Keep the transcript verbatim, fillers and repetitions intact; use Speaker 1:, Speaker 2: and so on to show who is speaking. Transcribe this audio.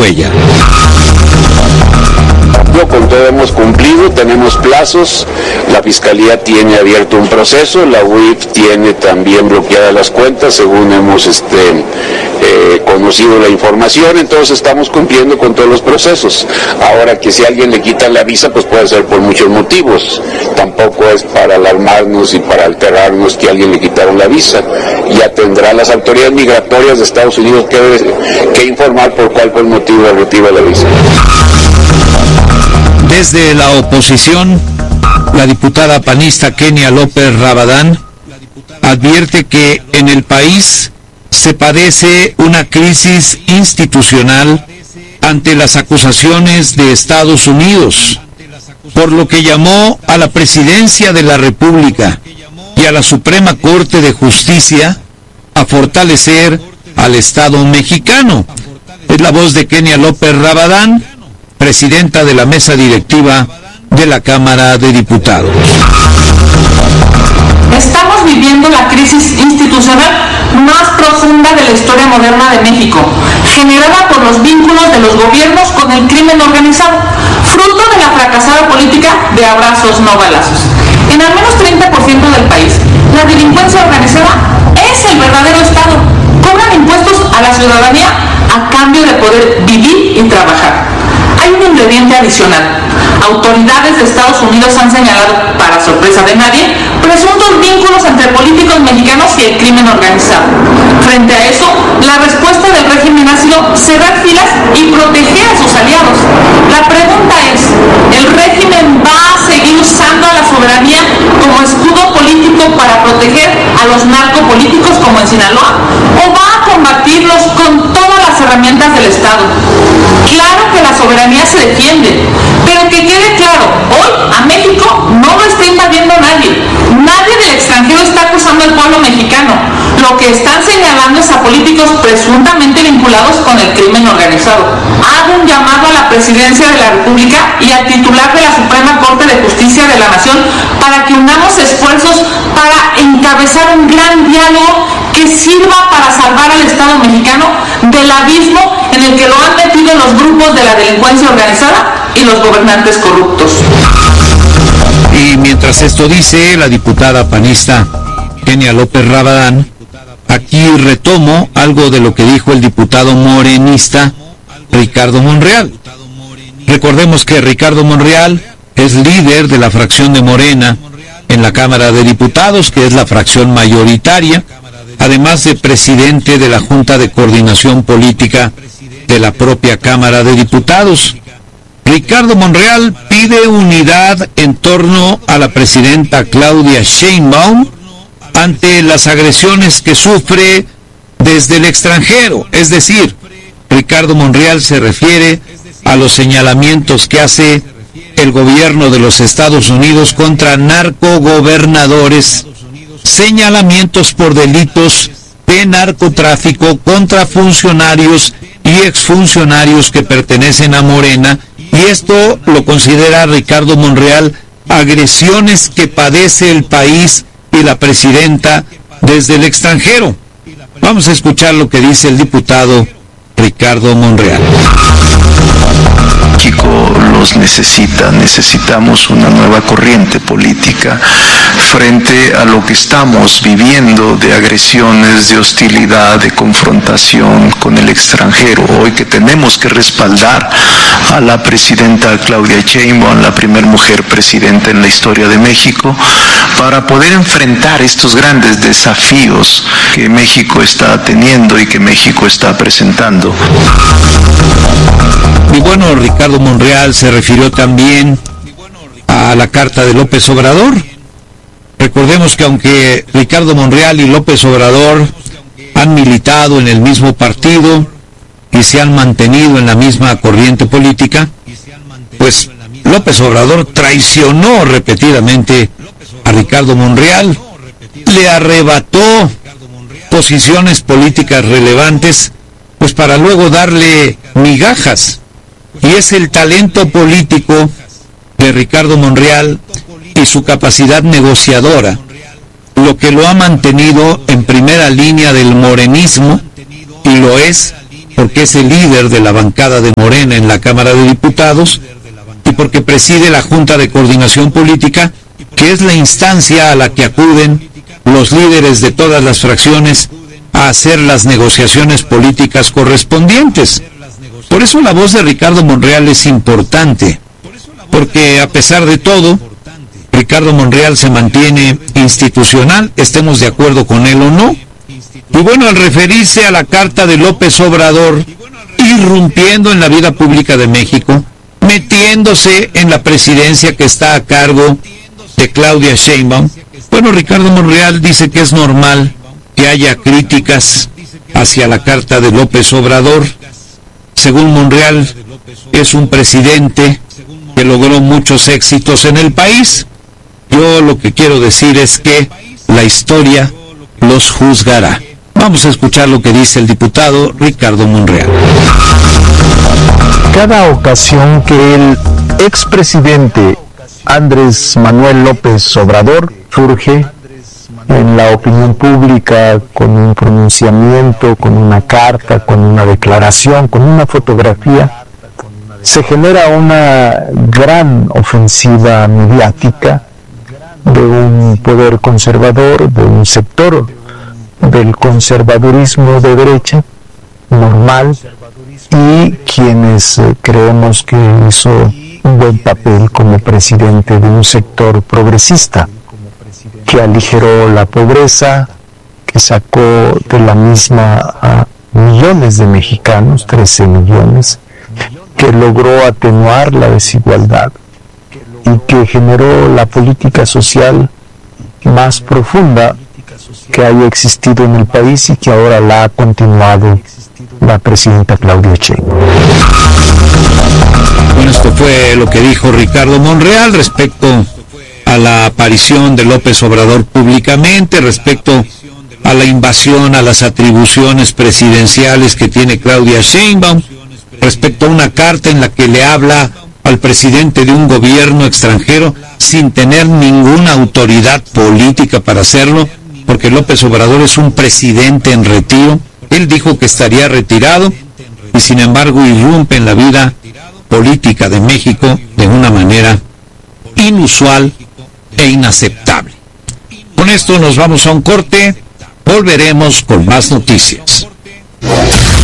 Speaker 1: ella.
Speaker 2: Con todo hemos cumplido, tenemos plazos, la Fiscalía tiene abierto un proceso, la U I F tiene también bloqueadas las cuentas según hemos este, eh, conocido la información, entonces estamos cumpliendo con todos los procesos. Ahora que si a alguien le quitan la visa, pues puede ser por muchos motivos, tampoco es para alarmarnos y para alterarnos que a alguien le quitaron la visa, ya tendrá las autoridades migratorias de Estados Unidos que, que informar por cuál fue el motivo del retiro de la visa.
Speaker 1: Desde la oposición, la diputada panista Kenia López Rabadán advierte que en el país se padece una crisis institucional ante las acusaciones de Estados Unidos, por lo que llamó a la Presidencia de la República y a la Suprema Corte de Justicia a fortalecer al Estado mexicano. Es la voz de Kenia López Rabadán, presidenta de la mesa directiva de la Cámara de Diputados.
Speaker 3: Estamos viviendo la crisis institucional más profunda de la historia moderna de México, generada por los vínculos de los gobiernos con el crimen organizado, fruto de la fracasada política de abrazos no balazos. En al menos treinta por ciento del país, la delincuencia organizada es el verdadero Estado. Cobran impuestos a la ciudadanía a cambio de poder vivir y trabajar. Hay un ingrediente adicional. Autoridades de Estados Unidos han señalado, para sorpresa de nadie, presuntos vínculos entre políticos mexicanos y el crimen organizado. Frente a eso, la respuesta del régimen ha sido cerrar filas y proteger a sus aliados. La pregunta es, ¿el régimen va a seguir usando a la soberanía como escudo político para proteger a los narcopolíticos como en Sinaloa? ¿O va a combatirlos con todas las herramientas del Estado? Claro que la soberanía se defiende, pero que quede claro, hoy a México no lo está invadiendo nadie. Nadie del extranjero está acusando al pueblo mexicano. Lo que están señalando es a políticos presuntamente vinculados con el crimen organizado. Hago un llamado a la Presidencia de la República y al titular de la Suprema Corte de Justicia de la Nación para que unamos esfuerzos para encabezar un gran diálogo que sirva para salvar al Estado mexicano del abismo en el que lo han metido los grupos de la delincuencia organizada y los gobernantes corruptos.
Speaker 1: Y mientras esto dice la diputada panista Kenia López Rabadán, aquí retomo algo de lo que dijo el diputado morenista Ricardo Monreal. Recordemos que Ricardo Monreal es líder de la fracción de Morena en la Cámara de Diputados, que es la fracción mayoritaria, además de presidente de la Junta de Coordinación Política de la propia Cámara de Diputados. Ricardo Monreal pide unidad en torno a la presidenta Claudia Sheinbaum ante las agresiones que sufre desde el extranjero. Es decir, Ricardo Monreal se refiere a los señalamientos que hace el gobierno de los Estados Unidos contra narcogobernadores, señalamientos por delitos de narcotráfico contra funcionarios y exfuncionarios que pertenecen a Morena, y esto lo considera Ricardo Monreal agresiones que padece el país y la presidenta desde el extranjero. Vamos a escuchar lo que dice el diputado Ricardo Monreal.
Speaker 4: México los necesita, necesitamos una nueva corriente política frente a lo que estamos viviendo de agresiones, de hostilidad, de confrontación con el extranjero. Hoy que tenemos que respaldar a la presidenta Claudia Sheinbaum, la primera mujer presidenta en la historia de México, para poder enfrentar estos grandes desafíos que México está teniendo y que México está presentando.
Speaker 1: Y bueno, Ricardo Monreal se refirió también a la carta de López Obrador. Recordemos que aunque Ricardo Monreal y López Obrador han militado en el mismo partido y se han mantenido en la misma corriente política, pues López Obrador traicionó repetidamente a Ricardo Monreal, le arrebató posiciones políticas relevantes, pues para luego darle migajas. Y es el talento político de Ricardo Monreal y su capacidad negociadora lo que lo ha mantenido en primera línea del morenismo, y lo es porque es el líder de la bancada de Morena en la Cámara de Diputados y porque preside la Junta de Coordinación Política, que es la instancia a la que acuden los líderes de todas las fracciones a hacer las negociaciones políticas correspondientes. Por eso la voz de Ricardo Monreal es importante, porque a pesar de todo, Ricardo Monreal se mantiene institucional, estemos de acuerdo con él o no. Y bueno, al referirse a la carta de López Obrador, irrumpiendo en la vida pública de México, metiéndose en la presidencia que está a cargo de Claudia Sheinbaum, bueno, Ricardo Monreal dice que es normal que haya críticas hacia la carta de López Obrador. Según Monreal, es un presidente que logró muchos éxitos en el país. Yo lo que quiero decir es que la historia los juzgará. Vamos a escuchar lo que dice el diputado Ricardo Monreal.
Speaker 5: Cada ocasión que el expresidente Andrés Manuel López Obrador surge en la opinión pública con un pronunciamiento, con una carta, con una declaración, con una fotografía, se genera una gran ofensiva mediática de un poder conservador, de un sector del conservadurismo de derecha normal, y quienes eh, creemos que hizo un buen papel como presidente de un sector progresista, que aligeró la pobreza, que sacó de la misma a millones de mexicanos, trece millones, que logró atenuar la desigualdad y que generó la política social más profunda que haya existido en el país y que ahora la ha continuado la presidenta Claudia Sheinbaum.
Speaker 1: Bueno, esto fue lo que dijo Ricardo Monreal respecto a la aparición de López Obrador públicamente, respecto a la invasión a las atribuciones presidenciales que tiene Claudia Sheinbaum, respecto a una carta en la que le habla al presidente de un gobierno extranjero sin tener ninguna autoridad política para hacerlo, porque López Obrador es un presidente en retiro. Él dijo que estaría retirado y sin embargo irrumpe en la vida política de México de una manera inusual e inaceptable. Con esto nos vamos a un corte, volveremos con más noticias.